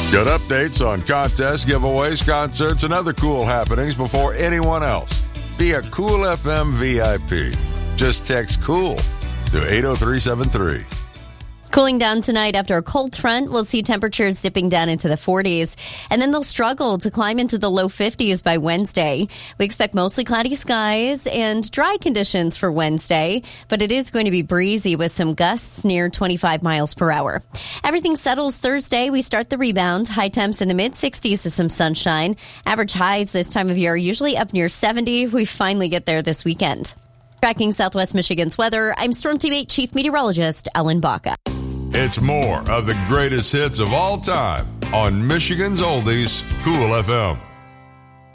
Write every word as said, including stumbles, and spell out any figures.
Get updates on contests, giveaways, concerts, and other cool happenings before anyone else. Be a Cool F M V I P. Just text COOL to eight oh three seven three. Cooling down tonight after a cold front. We'll see temperatures dipping down into the forties, and then they'll struggle to climb into the low fifties by Wednesday. We expect mostly cloudy skies and dry conditions for Wednesday, but it is going to be breezy with some gusts near twenty-five miles per hour. Everything settles Thursday. We start the rebound. High temps in the mid-sixties to some sunshine. Average highs this time of year are usually up near seventy. We finally get there this weekend. Tracking Southwest Michigan's weather, I'm Storm Team eight Chief Meteorologist Ellen Baca. It's more of the greatest hits of all time on Michigan's Oldies, Cool F M.